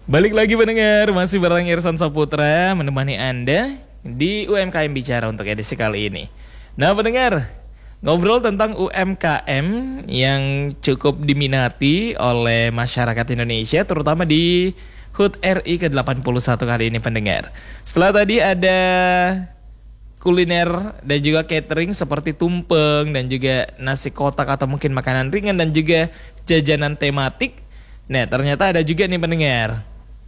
Balik lagi pendengar, masih bareng Irsan Saputra menemani Anda di UMKM Bicara untuk edisi kali ini. Nah pendengar, ngobrol tentang UMKM yang cukup diminati oleh masyarakat Indonesia, terutama di HUT RI ke-81 kali ini pendengar. Setelah tadi ada kuliner dan juga catering seperti tumpeng dan juga nasi kotak atau mungkin makanan ringan dan juga jajanan tematik. Nah ternyata ada juga nih pendengar,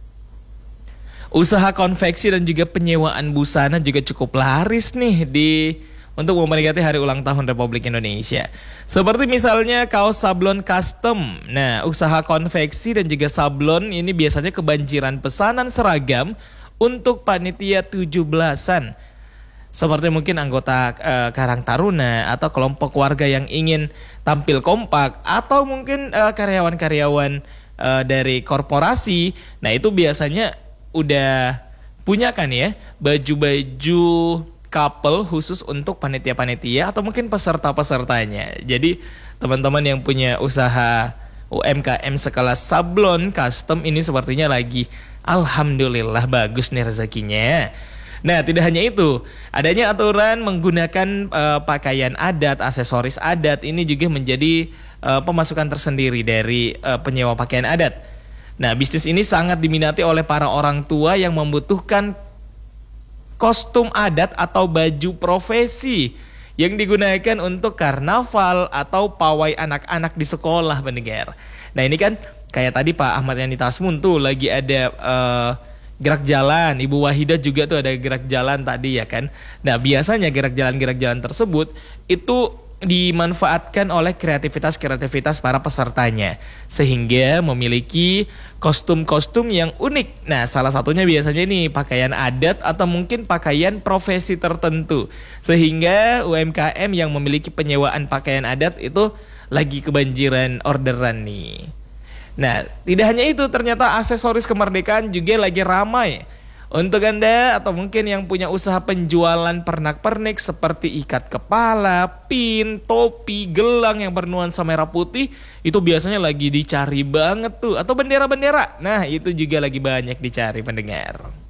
usaha konveksi dan juga penyewaan busana juga cukup laris nih untuk memperingati hari ulang tahun Republik Indonesia. Seperti misalnya kaos sablon custom. Nah, usaha konveksi dan juga sablon ini biasanya kebanjiran pesanan seragam untuk panitia 17-an. Seperti mungkin anggota Karang Taruna atau kelompok warga yang ingin tampil kompak atau mungkin karyawan-karyawan dari korporasi. Nah, itu biasanya udah punya kan ya baju-baju couple khusus untuk panitia-panitia atau mungkin peserta-pesertanya. Jadi teman-teman yang punya usaha UMKM sekelas sablon custom ini sepertinya lagi alhamdulillah bagus nih rezekinya. Nah tidak hanya itu, adanya aturan menggunakan pakaian adat, aksesoris adat ini juga menjadi pemasukan tersendiri dari penyewa pakaian adat. Nah, bisnis ini sangat diminati oleh para orang tua yang membutuhkan kostum adat atau baju profesi yang digunakan untuk karnaval atau pawai anak-anak di sekolah pendengar. Nah, ini kan kayak tadi Pak Ahmad Yani Tasmun tuh lagi ada gerak jalan, Ibu Wahidah juga tuh ada gerak jalan tadi ya kan. Nah, biasanya gerak jalan tersebut itu dimanfaatkan oleh kreativitas para pesertanya sehingga memiliki kostum-kostum yang unik. Nah, salah satunya biasanya nih pakaian adat atau mungkin pakaian profesi tertentu. Sehingga UMKM yang memiliki penyewaan pakaian adat itu lagi kebanjiran orderan nih. Nah, tidak hanya itu, ternyata aksesoris kemerdekaan juga lagi ramai. Untuk Anda atau mungkin yang punya usaha penjualan pernak-pernik seperti ikat kepala, pin, topi, gelang yang bernuansa merah putih, itu biasanya lagi dicari banget tuh. Atau bendera-bendera, nah itu juga lagi banyak dicari pendengar.